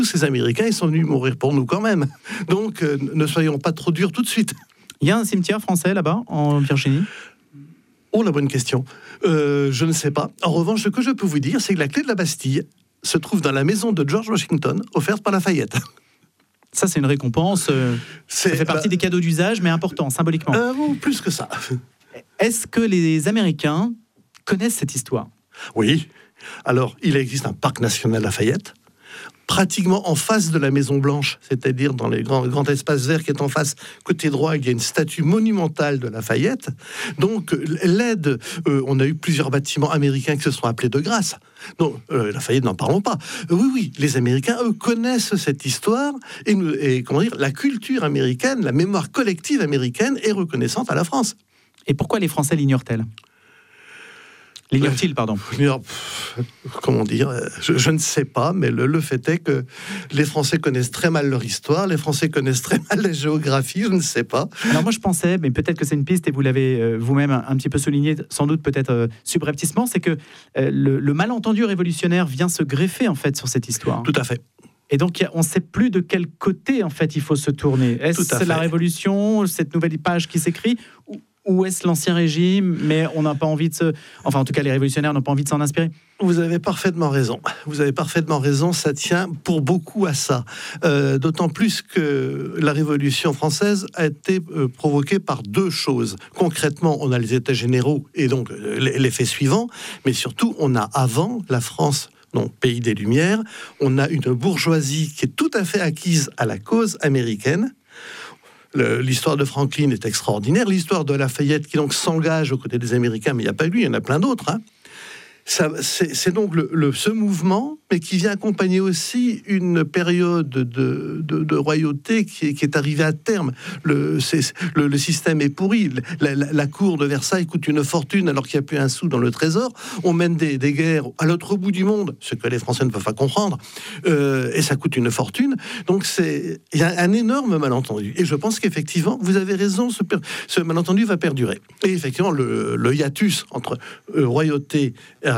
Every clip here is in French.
Tous ces Américains, ils sont venus mourir pour nous quand même. Donc, ne soyons pas trop durs tout de suite. Il y a un cimetière français là-bas, en Virginie ? Oh, la bonne question. Je ne sais pas. En revanche, ce que je peux vous dire, c'est que la clé de la Bastille se trouve dans la maison de George Washington, offerte par Lafayette. Ça, c'est une récompense. Ça fait partie des cadeaux d'usage, mais important, symboliquement. Plus que ça. Est-ce que les Américains connaissent cette histoire ? Oui. Alors, il existe un parc national Lafayette, pratiquement en face de la Maison Blanche, c'est-à-dire dans les grands espaces verts qui est en face, côté droit, il y a une statue monumentale de Lafayette. Donc, l'aide, on a eu plusieurs bâtiments américains qui se sont appelés de grâce. Donc, Lafayette, n'en parlons pas. Oui, les Américains, eux, connaissent cette histoire et comment dire, la culture américaine, la mémoire collective américaine est reconnaissante à la France. Et pourquoi les Français l'ignorent-ils ? L'ignore-t-il, pardon. Comment dire, je ne sais pas, mais le fait est que les Français connaissent très mal leur histoire, les Français connaissent très mal la géographie, je ne sais pas. Alors moi je pensais, mais peut-être que c'est une piste et vous l'avez vous-même un petit peu souligné, sans doute peut-être subrepticement, c'est que le malentendu révolutionnaire vient se greffer en fait sur cette histoire. Tout à fait. Et donc, on ne sait plus de quel côté, en fait, il faut se tourner. Est-ce la Révolution, cette nouvelle page qui s'écrit, ou est-ce l'Ancien Régime, mais on n'a pas envie de se... Enfin, en tout cas, les révolutionnaires n'ont pas envie de s'en inspirer. Vous avez parfaitement raison. Vous avez parfaitement raison. Ça tient pour beaucoup à ça. D'autant plus que la Révolution française a été provoquée par deux choses. Concrètement, on a les États généraux et donc l'effet suivant. Mais surtout, on a avant la France... donc pays des Lumières, on a une bourgeoisie qui est tout à fait acquise à la cause américaine. L'histoire de Franklin est extraordinaire, l'histoire de Lafayette qui donc s'engage aux côtés des Américains, mais il n'y a pas lui, il y en a plein d'autres. C'est donc ce mouvement, mais qui vient accompagner aussi une période de royauté qui est arrivée à terme. Le système est pourri. La cour de Versailles coûte une fortune alors qu'il n'y a plus un sou dans le trésor. On mène des guerres à l'autre bout du monde, ce que les Français ne peuvent pas comprendre, et ça coûte une fortune. Donc il y a un énorme malentendu. Et je pense qu'effectivement, vous avez raison, ce malentendu va perdurer. Et effectivement, le hiatus entre royauté...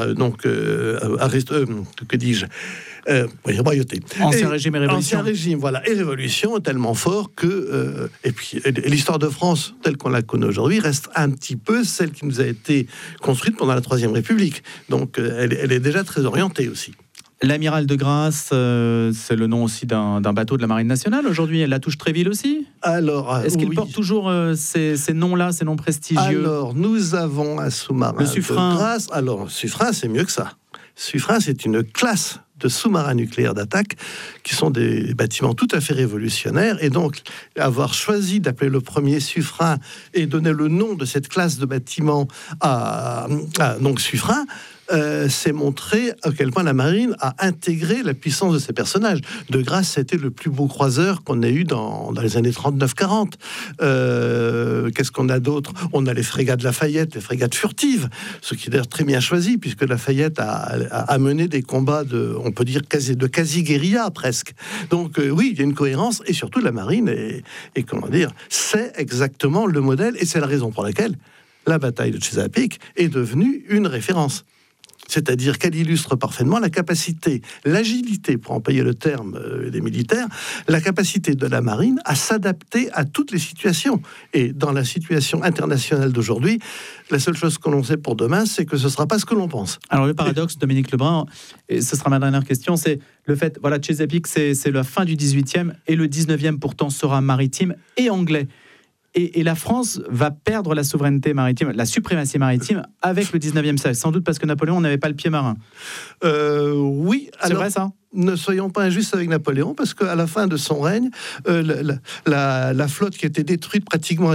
que dis-je, royauté. Ancien régime et révolution. Ancien régime, voilà, et révolution est tellement fort que... et puis, l'histoire de France, telle qu'on la connaît aujourd'hui, reste un petit peu celle qui nous a été construite pendant la Troisième République. Donc, elle est déjà très orientée aussi. L'amiral de Grasse, c'est le nom aussi d'un bateau de la Marine nationale aujourd'hui. La Touche-Tréville aussi. Alors, est-ce qu'il porte toujours ces noms-là, ces noms prestigieux ? Alors, nous avons un sous-marin de Grasse. Alors, Suffren, c'est mieux que ça. Suffren, c'est une classe de sous-marins nucléaires d'attaque qui sont des bâtiments tout à fait révolutionnaires. Et donc, avoir choisi d'appeler le premier Suffren et donner le nom de cette classe de bâtiments à donc Suffren, c'est montrer à quel point la marine a intégré la puissance de ces personnages. De Grasse, c'était le plus beau croiseur qu'on ait eu dans les années 39-40. Qu'est-ce qu'on a d'autre ? On a les frégates Lafayette, les frégates furtives, ce qui est d'ailleurs très bien choisi, puisque Lafayette a mené des combats on peut dire de quasi-guérilla presque. Donc oui, il y a une cohérence, et surtout la marine et comment dire, c'est exactement le modèle, et c'est la raison pour laquelle la bataille de Chesapeake est devenue une référence. C'est-à-dire qu'elle illustre parfaitement la capacité, l'agilité, pour employer le terme des militaires, la capacité de la marine à s'adapter à toutes les situations. Et dans la situation internationale d'aujourd'hui, la seule chose que l'on sait pour demain, c'est que ce ne sera pas ce que l'on pense. Alors le paradoxe, Dominique Lebrun, et ce sera ma dernière question, c'est le fait, voilà, Chesapeake, c'est la fin du 18e, et le 19e pourtant sera maritime et anglais. Et la France va perdre la souveraineté maritime, la suprématie maritime avec le 19e siècle. Sans doute parce que Napoléon n'avait pas le pied marin. Oui. C'est vrai ça ? Ne soyons pas injustes avec Napoléon, parce qu'à la fin de son règne, la flotte qui était détruite pratiquement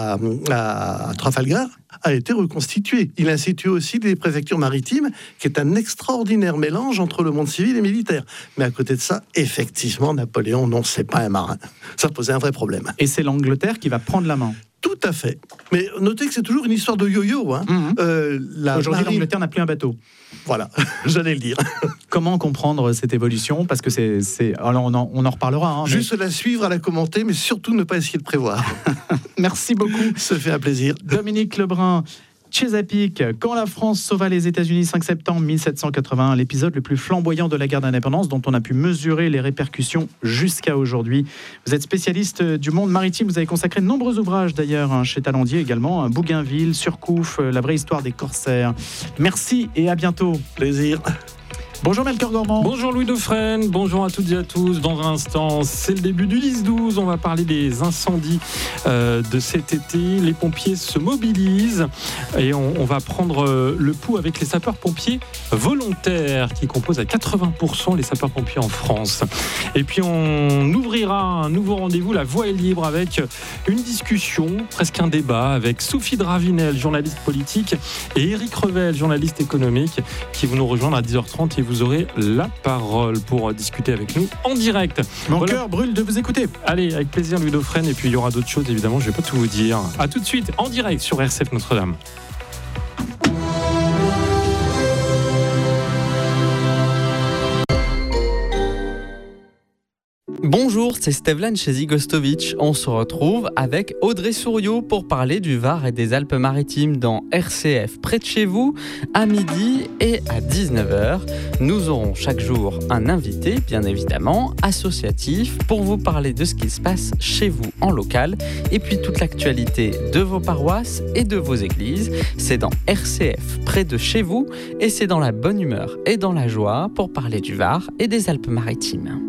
à Trafalgar a été reconstituée. Il a institué aussi des préfectures maritimes, qui est un extraordinaire mélange entre le monde civil et militaire. Mais à côté de ça, effectivement, Napoléon, non, c'est pas un marin. Ça posait un vrai problème. Et c'est l'Angleterre qui va prendre la main. Tout à fait. Mais notez que c'est toujours une histoire de yo-yo. Hein. Aujourd'hui, l'Angleterre n'a plus un bateau. Voilà, j'allais le dire. Comment comprendre cette évolution ? Parce que alors on en reparlera. Hein, Juste la suivre, à la commenter, mais surtout ne pas essayer de prévoir. Merci beaucoup. Ça fait un plaisir. Dominique Lebrun, Chesapeake, quand la France sauva les États-Unis 5 septembre 1781, l'épisode le plus flamboyant de la guerre d'indépendance dont on a pu mesurer les répercussions jusqu'à aujourd'hui. Vous êtes spécialiste du monde maritime, vous avez consacré de nombreux ouvrages d'ailleurs chez Talandier également, Bougainville, Surcouf, la vraie histoire des corsaires. Merci et à bientôt. Plaisir. Bonjour Melchior Gormand. Bonjour Louis Dauphren, bonjour à toutes et à tous. Dans un instant, c'est le début du 10-12. On va parler des incendies de cet été. Les pompiers se mobilisent et on va prendre le pouls avec les sapeurs-pompiers volontaires qui composent à 80% les sapeurs-pompiers en France. Et puis on ouvrira un nouveau rendez-vous, La Voix est libre, avec une discussion, presque un débat, avec Sophie Dravinel, journaliste politique, et Éric Revel, journaliste économique, qui vont nous rejoindre à 10h30 et vous aurez la parole pour discuter avec nous en direct. Mon cœur brûle de vous écouter. Allez, avec plaisir Louis Dauphren, et puis il y aura d'autres choses évidemment, je ne vais pas tout vous dire. A tout de suite en direct sur RCF Notre-Dame. Bonjour, c'est Stevlan chez Zigostovic. On se retrouve avec Audrey Souriau pour parler du Var et des Alpes-Maritimes dans RCF près de chez vous, à midi et à 19h. Nous aurons chaque jour un invité, bien évidemment, associatif, pour vous parler de ce qui se passe chez vous en local et puis toute l'actualité de vos paroisses et de vos églises. C'est dans RCF près de chez vous et c'est dans la bonne humeur et dans la joie pour parler du Var et des Alpes-Maritimes.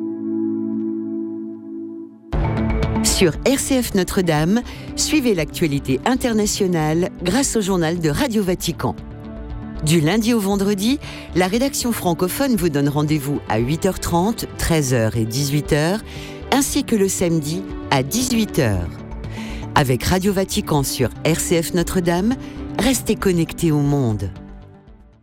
Sur RCF Notre-Dame, suivez l'actualité internationale grâce au journal de Radio Vatican. Du lundi au vendredi, la rédaction francophone vous donne rendez-vous à 8h30, 13h et 18h, ainsi que le samedi à 18h. Avec Radio Vatican sur RCF Notre-Dame, restez connectés au monde.